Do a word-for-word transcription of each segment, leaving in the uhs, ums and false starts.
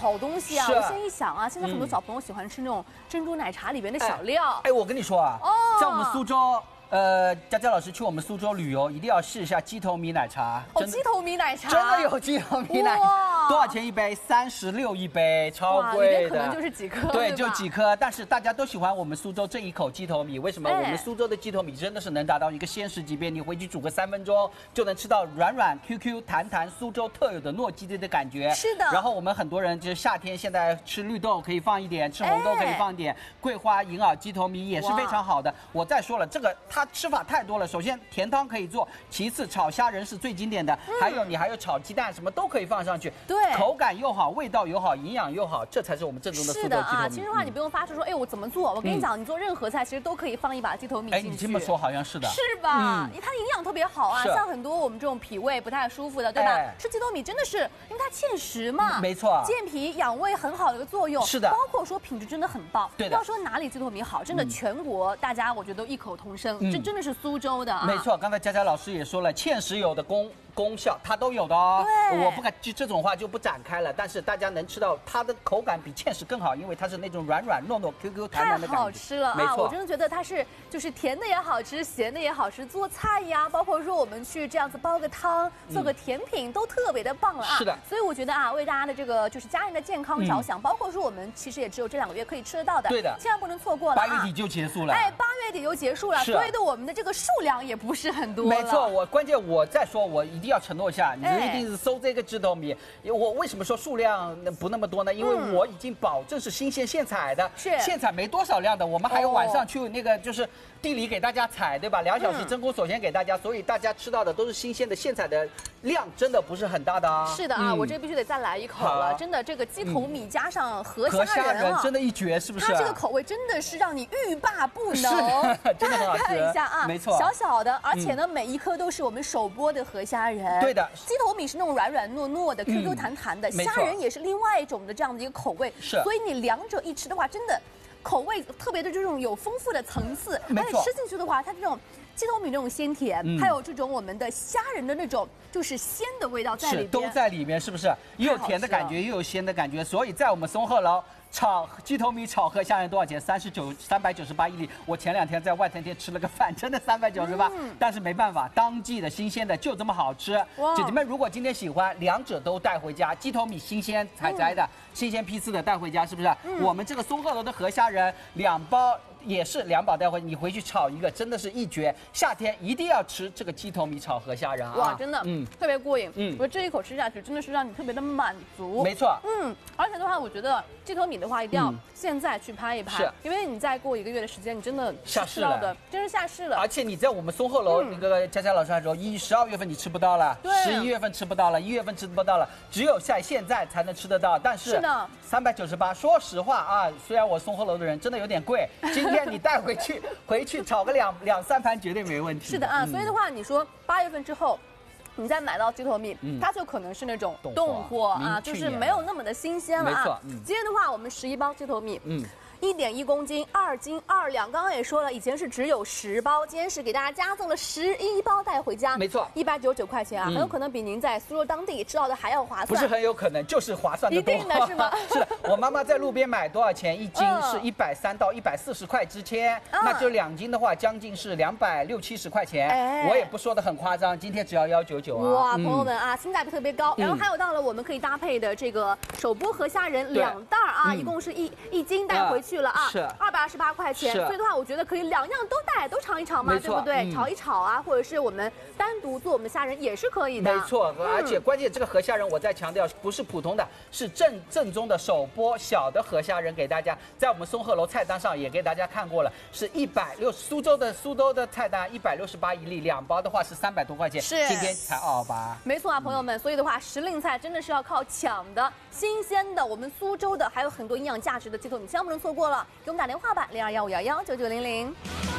好东西啊！我现在一想啊，现在很多小朋友喜欢吃那种珍珠奶茶里边的小料。 哎，我跟你说啊，在我们苏州。 呃，佳佳老师去我们苏州旅游，一定要试一下鸡头米奶茶。 哦，鸡头米奶茶真的有鸡头米奶茶，多少钱一杯？三十六一杯，超贵的。 可能就是几颗， 对，就几颗。但是大家都喜欢我们苏州这一口鸡头米，为什么？我们苏州的鸡头米真的是能达到一个鲜食级别，你回去煮个三分钟就能吃到软软 Q Q 弹弹苏州特有的糯叽叽的感觉。 是的。 然后我们很多人就是夏天现在吃绿豆可以放一点，吃红豆可以放一点，桂花银耳鸡头米也是非常好的。我再说了，这个它吃法太多了。 首先甜汤可以做，其次炒虾仁是最经典的，嗯、还有你还有炒鸡蛋，什么都可以放上去。 对， 口感又好，味道又好，营养又好，这才是我们正宗的苏州鸡头米。 是的啊，其实的话你不用发愁说，哎，我怎么做？我跟你讲，你做任何菜其实都可以放一把鸡头米进去。 哎，你这么说好像是的， 是吧？嗯、它营养特别好啊，像很多我们这种脾胃不太舒服的，对吧？哎、吃鸡头米真的是因为它芡实嘛， 没错， 健脾养胃很好的一个作用。 是的， 包括说品质真的很棒。 对的， 要说哪里鸡头米好，真的全国大家我觉得都异口同声，这真的是苏州的啊。 没错，刚才佳佳老师也说了，芡实有的功功效它都有的哦。 对， 我不敢就这种话就不展开了，但是大家能吃到它的口感比芡实更好，因为它是那种软软糯糯 Q Q 弹弹的感觉。 太好吃了啊！ 没错， 我真的觉得它是就是甜的也好吃，咸的也好吃，做菜呀，包括说我们去这样子煲个汤，做个甜品、嗯、都特别的棒了啊。 是的， 所以我觉得啊，为大家的这个就是家人的健康着想，嗯、包括说我们其实也只有这两个月可以吃得到的， 对的， 千万不能错过了、啊。 八月底就结束了， 哎，八月底就结束了，所以的我们的这个数量也不是很多了。 没错，我关键我再说，我一定要承诺一下，你一定是搜这个鸡头米。我为什么说数量不那么多呢？因为我已经保证是新鲜现采的， 是现采没多少量的。我们还有晚上去那个就是地里给大家采，对吧？两小时真空锁鲜给大家，所以大家吃到的都是新鲜的现采的，量真的不是很大的啊。 是的啊，我这必须得再来一口了，真的这个鸡头米加上河虾仁啊， 真的一绝，是不是？ 它这个口味真的是让你欲罢不能， 真的很好吃。 看一下啊， 没错， 小小的，而且呢每一颗都是我们手剥的河虾仁。 对的， 鸡头米是那种软软糯糯的 Q Q 弹弹的，虾仁也是另外一种的这样的一个口味。 是， 所以你两者一吃的话，真的口味特别的这种有丰富的层次，而且吃进去的话，它这种鸡头米那种鲜甜，嗯、还有这种我们的虾仁的那种就是鲜的味道在里面， 都在里面，是不是？又有甜的感觉，又有鲜的感觉，所以在我们松鹤楼。炒鸡头米炒河虾仁多少钱？三十九三百九十八一粒。我前两天在外滩店吃了个饭，真的三百九十八。但是没办法，当季的新鲜的就这么好吃。姐姐们，如果今天喜欢，两者都带回家。鸡头米新鲜采摘的，嗯、新鲜批次的带回家，是不是？嗯、我们这个松鹤楼的河虾仁两包。也是两包带回，你回去炒一个，真的是一绝。夏天一定要吃这个鸡头米炒河虾仁啊！ 哇，真的，嗯，特别过瘾。嗯，我这一口吃下去，真的是让你特别的满足。 没错， 嗯，而且的话，我觉得鸡头米的话，一定要现在去拍一拍， 是， 因为你再过一个月的时间，你真的下市了的，真是下市了。 而且你在我们松鹤楼那个佳佳老师还说，一十二月份你吃不到了，十一月份吃不到了，一月份吃不到了，只有在现在才能吃得到。但是是的， 三百九十八，说实话啊，虽然我松鹤楼的人真的有点贵，今天你带回去。回去炒个两两三盘绝对没问题。 是的啊，嗯、所以的话，你说八月份之后，你再买到鸡头米，嗯、它就可能是那种冻货啊，就是没有那么的新鲜了啊。 没错，嗯、 今天的话，我们十一包鸡头米，嗯。一点一公斤，二斤二两。刚刚也说了，以前是只有十包，今天是给大家加赠了十一包带回家。 没错， 一百九十九块钱啊，嗯、很有可能比您在苏州当地吃到的还要划算。 不是很有可能，就是划算的多。 一定的是吗？ 是的，我妈妈在路边买多少钱一斤？是一百三到一百四十块之间，嗯、那就两斤的话，将近是两百六七十块钱。哎、我也不说的很夸张，今天只要幺九九啊。 哇，朋友们啊，性价比特别高。然后还有到了我们可以搭配的这个手剥河虾仁两袋啊，一共是一一斤带回去了啊。 是。 二百二十八块钱，所以的话，我觉得可以两样都带，都尝一尝嘛，对不对？嗯、炒一炒啊，或者是我们单独做我们的虾仁也是可以的。 没错，而且关键这个河虾仁，我再强调，不是普通的，是正正宗的手剥小的河虾仁给大家，在我们松鹤楼菜单上也给大家看过了，是一百六苏州的苏州的菜单一百六十八一粒，两包的话是三百多块钱， 是今天才二二八。 没错啊，朋友们，所以的话，时令菜真的是要靠抢的，新鲜的，我们苏州的，还有很多营养价值的鸡头，你千万不能错过了，给我们打电话吧，零二幺五幺幺九九零零。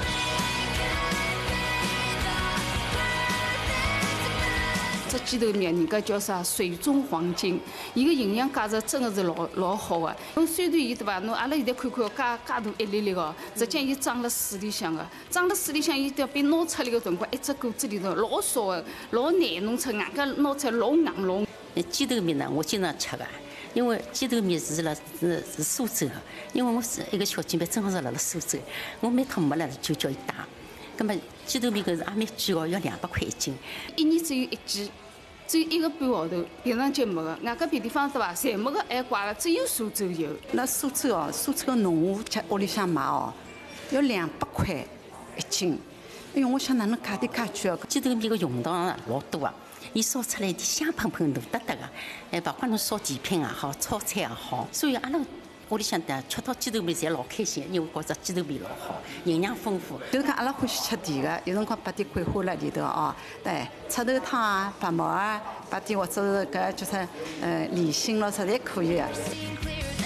这鸡头米人家叫啥？水中黄金，伊个营养价值真的是老老好的。侬虽然伊对伐？侬阿拉现在看看，介介大一粒粒个，实际伊长辣水里向个，长辣水里向，伊要被拿出来个辰光，一只果子里头老少个，老难弄出，外加拿出来老硬老。 鸡头米呢，我经常吃个。 因为鸡头米是了是是苏州的，因为我是一个小姐妹，正好是辣辣苏州，我每趟没来了就叫伊带。那么鸡头米搿是也蛮贵哦，要两百块一斤。 一年只有一季，只有一个半号头，平常节没个。外加别地方对伐？侪没个，还怪了，只有苏州有。 那苏州哦，苏州的农户在屋里向买哦，要两百块一斤。哎呦，我想哪能价钿介贵哦？ 鸡头米个用场啊老多啊，伊烧出来香喷喷、大得得个，哎，包括侬烧甜品也好，炒菜也好，所以阿拉屋里向的吃到鸡头米侪老开心，因为觉着鸡头米老好，营养丰富。 就是讲阿拉欢喜吃甜个，有辰光摆点桂花辣里头哦，对，赤豆汤啊、白馍啊，摆点或者是搿叫啥呃里心咯，啥侪可以个。